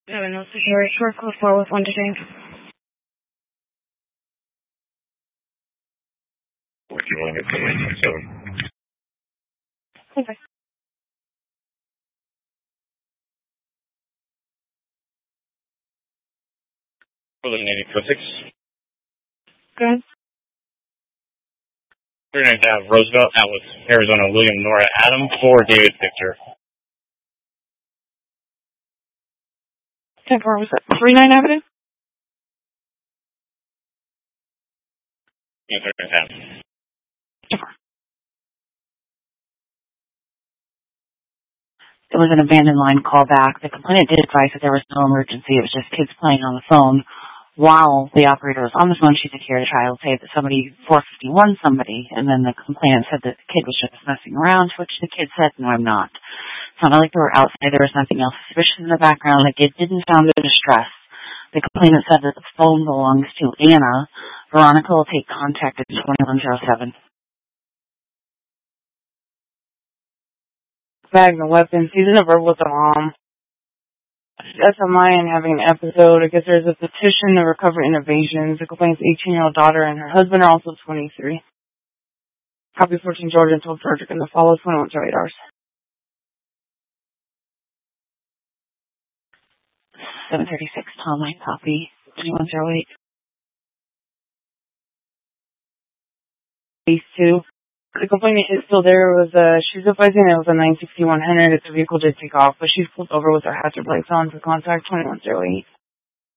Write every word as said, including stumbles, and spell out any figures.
seven oh six Harry Short Code four with one to change. What do you want to get to seven? Okay. We're looking at eight four six. Good. We're going to have Roosevelt out with Arizona William Nora Adam for David Victor. ten four was that? three nine Avenue? Yeah, they're going to have. It was an abandoned line callback. The complainant did advise that there was no emergency. It was just kids playing on the phone. While the operator was on the phone, she could hear the child say that somebody four fifty-one somebody, and then the complainant said that the kid was just messing around, to which the kid said, no, I'm not. It sounded like they were outside. There was nothing else suspicious in the background. The kid didn't sound in distress. The complainant said that the phone belongs to Anna. Veronica will take contact at twenty-one oh seven. Bagging a weapon. Season of verbal with the mom. S M I and having an episode. I guess there's a petition to recover innovations. The complainant's eighteen-year-old daughter and her husband are also twenty-three. Copy fourteen Georgia and told Georgia in the follow twenty-one to eight hours. seven thirty-six Tom Line copy. twenty-one oh eight. These two. The complainant is still there. It was, uh, she's advising it was a nine sixty-one Henry that the vehicle did take off, but she's pulled over with her hazard lights on for contact twenty-one oh eight.